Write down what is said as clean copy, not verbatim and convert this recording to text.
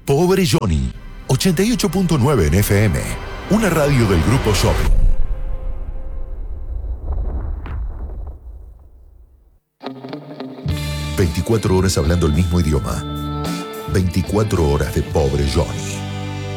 Pobre Johnny, 88.9 en FM, una radio del Grupo Shopping. ...24 horas hablando el mismo idioma... ...24 horas de Pobre Johnny.